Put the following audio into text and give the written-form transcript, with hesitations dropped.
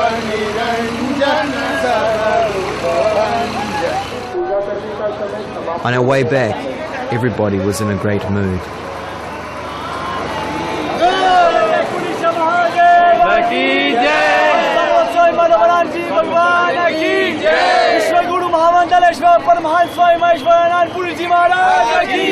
On our way back, everybody was in a great mood. Guru Mahamandaleshwar Paramahansa Swami Maheshwaranand Puri Ji Maharaj ki